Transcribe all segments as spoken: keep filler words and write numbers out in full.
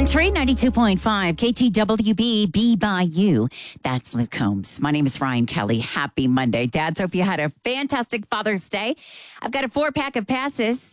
Country ninety-two point five, K T W B, Be By You. That's Luke Combs. My name is Ryan Kelly. Happy Monday. Dads, hope you had a fantastic Father's Day. I've got a four pack of passes.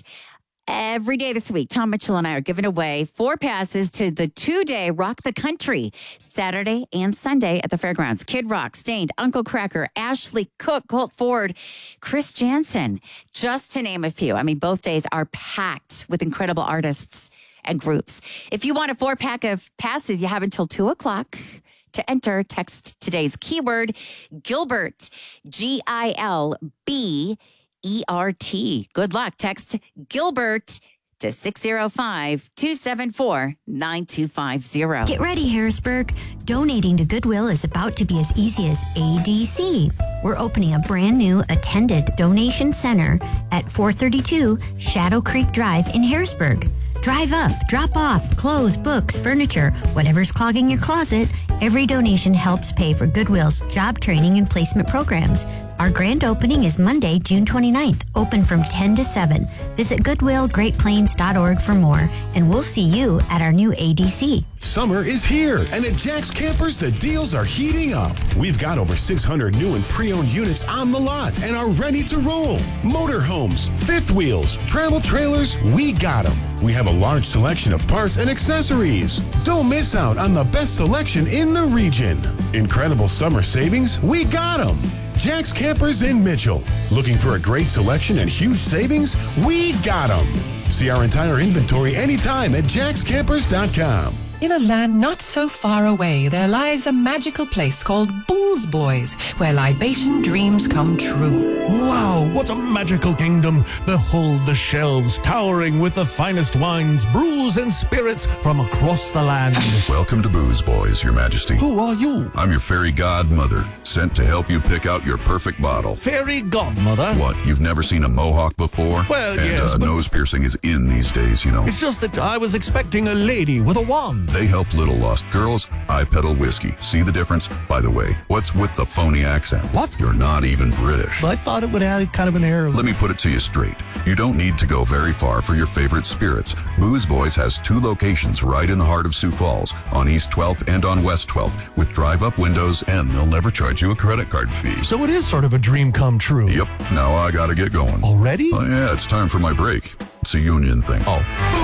Every day this week, Tom Mitchell and I are giving away four passes to the two-day Rock the Country, Saturday and Sunday at the fairgrounds. Kid Rock, Stained, Uncle Cracker, Ashley Cook, Colt Ford, Chris Jansen, just to name a few. I mean, both days are packed with incredible artists and groups. If you want a four-pack of passes, you have until two o'clock to enter. Text today's keyword, Gilbert, G I L B E R T. Good luck. Text Gilbert to six zero five, two seven four, nine two five zero. Get ready, Harrisburg. Donating to Goodwill is about to be as easy as A D C. We're opening a brand new attended donation center at four thirty-two Shadow Creek Drive in Harrisburg. Drive up, drop off, clothes, books, furniture, whatever's clogging your closet. Every donation helps pay for Goodwill's job training and placement programs. Our grand opening is Monday, June twenty-ninth, open from ten to seven. Visit goodwill great plains dot org for more, and we'll see you at our new A D C. Summer is here, and at Jack's Campers, the deals are heating up. We've got over six hundred new and pre-owned units on the lot and are ready to roll. Motorhomes, fifth wheels, travel trailers, we got them. We have a large selection of parts and accessories. Don't miss out on the best selection in the region. Incredible summer savings, we got them. Jack's Campers in Mitchell. Looking for a great selection and huge savings? We got them. See our entire inventory anytime at jacks campers dot com. In a land not so far away, there lies a magical place called Booze Boys, where libation dreams come true. Wow, what a magical kingdom! Behold the shelves towering with the finest wines, brews, and spirits from across the land. Welcome to Booze Boys, Your Majesty. Who are you? I'm your fairy godmother, sent to help you pick out your perfect bottle. Fairy godmother? What, you've never seen a mohawk before? Well, and, yes, uh, but... nose piercing is in these days, you know. It's just that I was expecting a lady with a wand. They help little lost girls. I peddle whiskey. See the difference? By the way, what's with the phony accent? What? You're not even British. I thought it would add kind of an air. Let me put it to you straight. You don't need to go very far for your favorite spirits. Booze Boys has two locations right in the heart of Sioux Falls, on East twelfth and on West twelfth, with drive-up windows, and they'll never charge you a credit card fee. So it is sort of a dream come true. Yep. Now I gotta get going. Already? Oh, yeah, it's time for my break. It's a union thing. Oh.